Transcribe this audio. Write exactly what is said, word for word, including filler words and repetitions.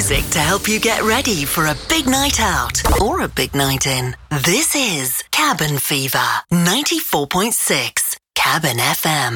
music to help you get ready for a big night out or a big night in. This is Cabin Fever, ninety-four point six Cabin F M.